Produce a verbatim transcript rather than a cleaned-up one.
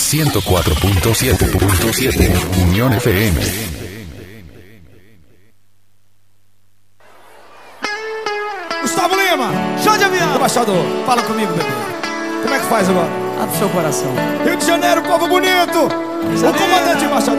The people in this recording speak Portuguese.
ciento cuatro punto siete Unión F M. Gustavo Lima, show de avião. Embaixador, fala comigo, bebê. Como é que faz agora? Abre seu coração. Rio de Janeiro, povo bonito. O comandante embaixador.